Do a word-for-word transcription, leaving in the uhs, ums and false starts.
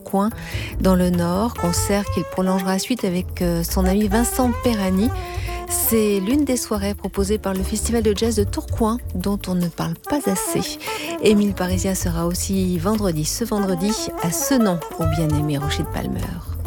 Tourcoing, dans le Nord. Concert qu'il prolongera suite avec son ami Vincent Perani. C'est l'une des soirées proposées par le Festival de Jazz de Tourcoing, dont on ne parle pas assez. Émile Parisien sera aussi vendredi, ce vendredi, à Senon, au bien-aimé Rocher de Palmeur.